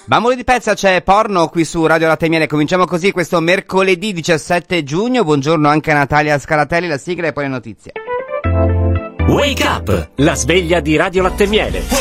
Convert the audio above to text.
Bambole di pezza, c'è porno qui su Radio Latte e Miele. Cominciamo così questo mercoledì 17 giugno. Buongiorno anche a Natalia Scaratelli, la sigla e poi le notizie. Wake up! La sveglia di Radio Latte e Miele.